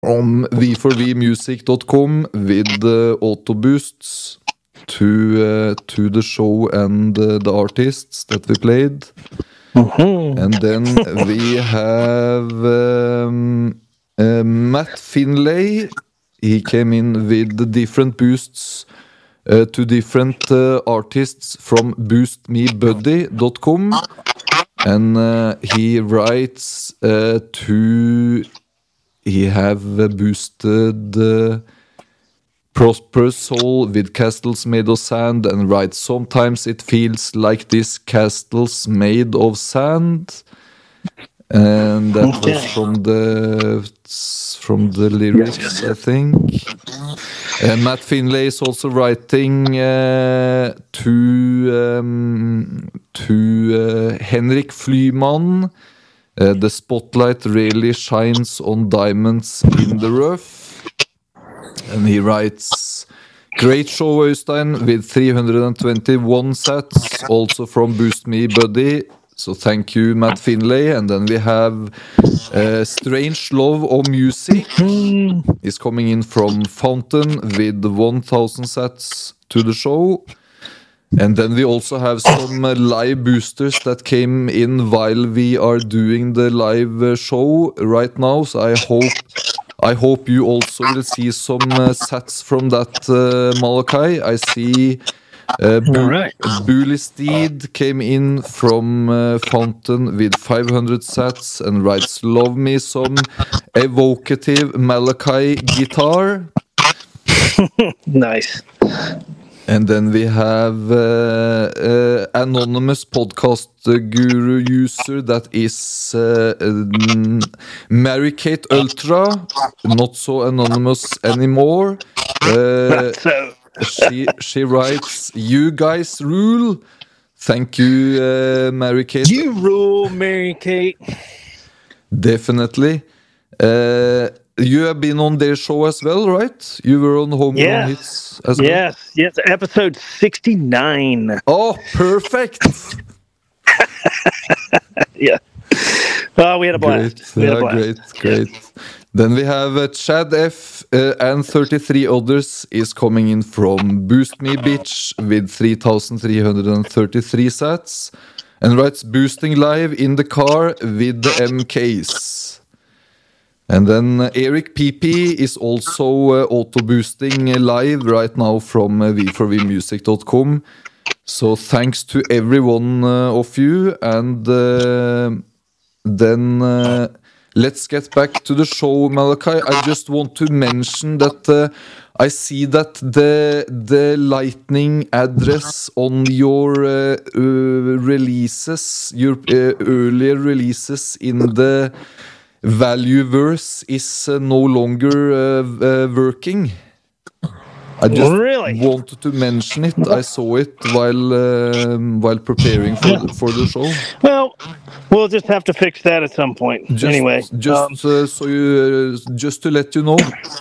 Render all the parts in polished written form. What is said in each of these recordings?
on v4vmusic.com with auto boosts to the show and the artists that we played. And then we have Matt Finlay. He came in with the different boosts to different artists from boostmebuddy.com. And he writes he have boosted Prosperous Soul with castles made of sand, and writes, sometimes it feels like this castles made of sand. And that was from the lyrics, I think. And Matt Finlay is also writing to Henrik Flyman. The spotlight really shines on diamonds in the rough. And he writes, great show, Øystein, with 321 sats, also from Boost Me Buddy. So thank you, Matt Finlay. And then we have Strange Love of Music is coming in from Fountain with 1,000 sats to the show. And then we also have some live boosters that came in while we are doing the live show right now. So I hope you also will see some sats from that, Malachi. I see Bully Steed came in from Fountain with 500 sats and writes, love me some evocative Malachi guitar. Nice. And then we have anonymous podcast guru user that is Mary Kate Ultra, not so anonymous anymore. She writes, you guys rule. Thank you, Mary Kate. You rule, Mary Kate. Definitely. You have been on their show as well, right? You were on Homegrown Hits as well? Yes, episode 69. Oh, perfect! Yeah. We had a blast. Great. Then we have Chad F and 33 others is coming in from Boost Me Bitch with 3,333 sats and writes, boosting live in the car with the MKs. And then Eric PP is also auto-boosting live right now from v4vmusic.com. So thanks to every one of you. And then let's get back to the show, Malachi. I just want to mention that I see that the Lightning address on your releases, your earlier releases in the value verse is no longer working. I just wanted to mention it. I saw it while preparing for the show. Well, we'll just have to fix that at some point. Anyway, just to let you know.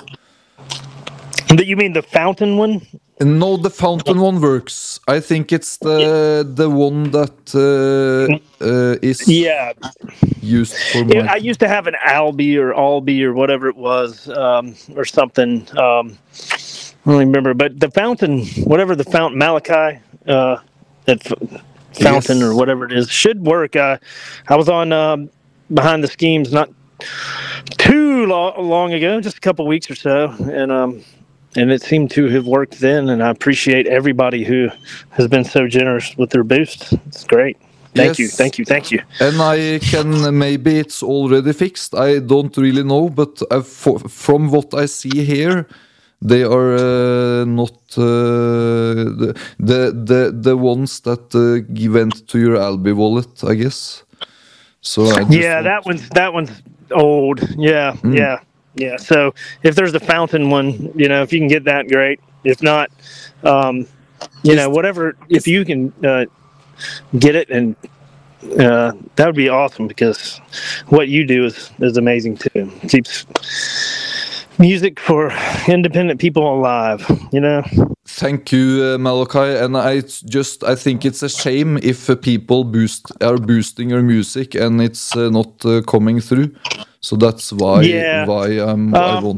You mean the Fountain one? No, the Fountain one works. I think it's the one that is used for my... I used to have an Albi or whatever it was, or something. I don't remember, but the Fountain, whatever the Fountain, Malachi, that Fountain or whatever it is, should work. I was on Behind the Schemes not too long ago, just a couple weeks or so, and it seemed to have worked then, and I appreciate everybody who has been so generous with their boost. It's great. Thank you. And I can, maybe it's already fixed. I don't really know, but from what I see here, they are not the ones that went to your Albi wallet, I guess. So that one's old. Yeah. So if there's the Fountain one, if you can get that, great. If not, whatever. If you can get it, and that would be awesome, because what you do is amazing too. It keeps music for independent people alive. Thank you, Malachi. And I think it's a shame if people are boosting your music and it's not coming through. So that's why I want